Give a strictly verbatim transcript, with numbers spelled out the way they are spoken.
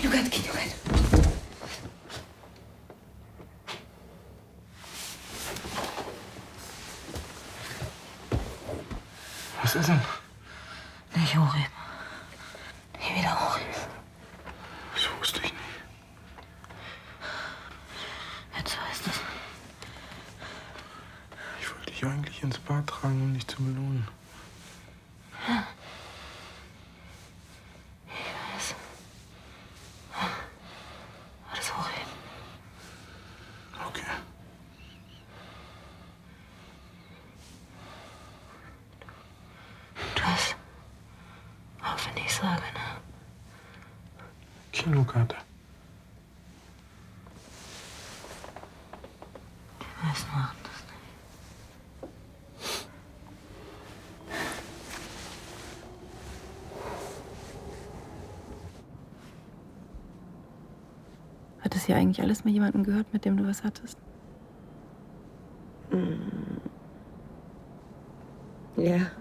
Kinogat, Kinogat. Was ist denn? Nicht hochheben. Nie wieder hochheben. Das wusste ich nicht. Jetzt weißt du's. Ich wollte dich eigentlich ins Bad tragen, um dich zu belohnen. Ja. Ich weiß. Alles hochheben. Okay. Du hast, auch wenn ich sage, ne? Kinokarte. Die meisten machen das nicht. Hat das hier eigentlich alles mal jemanden gehört, mit dem du was hattest? Ja.